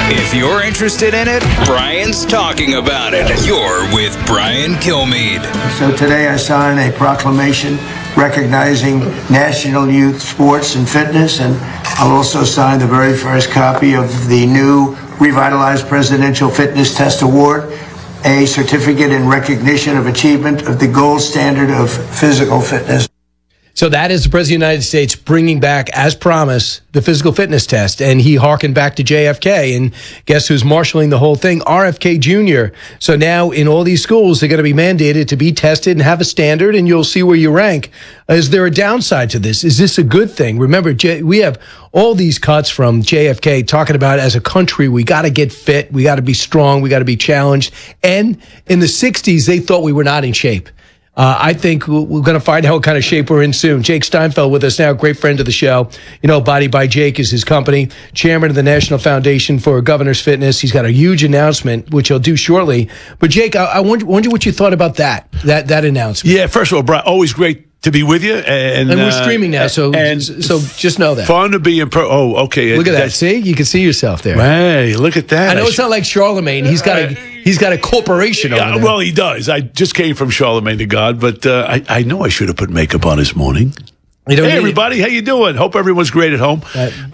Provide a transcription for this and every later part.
If you're interested in it, Brian's talking about it. You're with Brian Kilmeade. So today I signed a proclamation recognizing National Youth Sports and Fitness, and I'll also sign the very first copy of the new revitalized Presidential Fitness Test Award, a certificate in recognition of achievement of the gold standard of physical fitness. So that is the President of the United States bringing back, as promised, the physical fitness test. And he hearkened back to JFK. And guess who's marshaling the whole thing? RFK Jr. So now in all these schools, they're going to be mandated to be tested and have a standard, and you'll see where you rank. Is there a downside to this? Is this a good thing? Remember, we have all these cuts from JFK talking about as a country, we got to get fit, we got to be strong, we got to be challenged. And in the 60s, they thought we were not in shape. I think we're going to find out what kind of shape we're in soon. Jake Steinfeld with us now, great friend of the show. You know, Body by Jake is his company, chairman of the National Foundation for Governor's Fitness. He's got a huge announcement, which he'll do shortly. But Jake, I wonder what you thought about that announcement. Yeah, first of all, Brian, always great to be with you. And we're streaming now, so just know that. Fun to be in okay. Look at that. See? You can see yourself there. Hey, look at that. I know it's not like Charlemagne. He's got a corporation over there. Well, he does. I just came from Charlemagne to God, but I know I should have put makeup on this morning. Hey, everybody. How you doing? Hope everyone's great at home.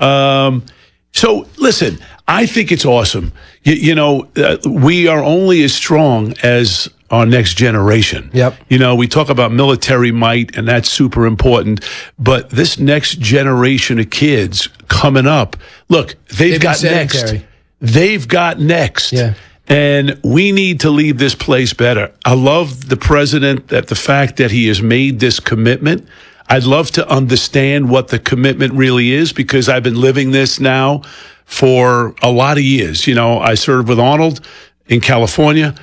So, listen, I think it's awesome. We are only as strong as our next generation. Yep. We talk about military might, and that's super important. But this next generation of kids coming up, look, they've got next. They've got next. Yeah. And we need to leave this place better. I love the president, that the fact that he has made this commitment. I'd love to understand what the commitment really is, because I've been living this now for a lot of years. I served with Arnold in California,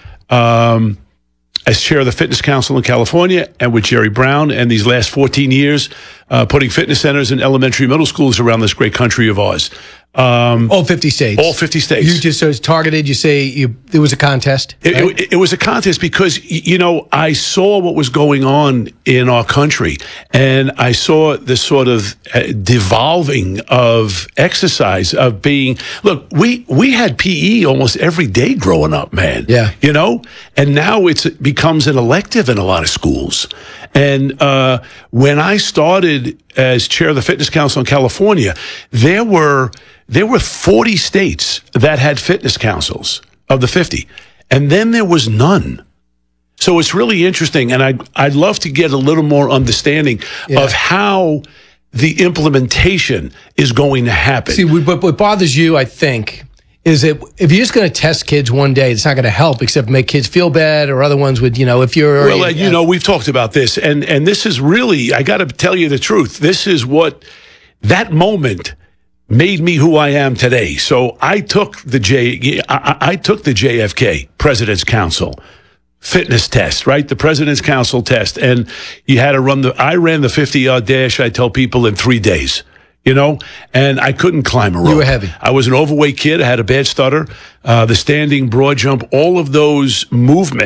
as chair of the Fitness Council in California, and with Jerry Brown, and these last 14 years, putting fitness centers in elementary middle schools around this great country of ours. All 50 states. All 50 states. You just targeted, you say there was a contest? Right? It was a contest because, I saw what was going on in our country, and I saw this sort of devolving of exercise, of being, look, we had PE almost every day growing up, man. Yeah. And now it becomes an elective in a lot of schools. And when I started as chair of the Fitness Council in California, there were 40 states that had fitness councils of the 50, and then there was none. So it's really interesting, and I'd love to get a little more understanding of how the implementation is going to happen. See, what bothers you, I think, is that if you're just going to test kids one day, it's not going to help except make kids feel bad, or other ones would, if you're... Well, we've talked about this, and this is really, I got to tell you the truth, this is what, that moment made me who I am today. So I took the JFK President's Council fitness test, right? The President's Council test, and you had to I ran the 50-yard dash, I tell people, in 3 days. And I couldn't climb a rope. You were heavy. I was an overweight kid. I had a bad stutter. The standing, broad jump, all of those movements.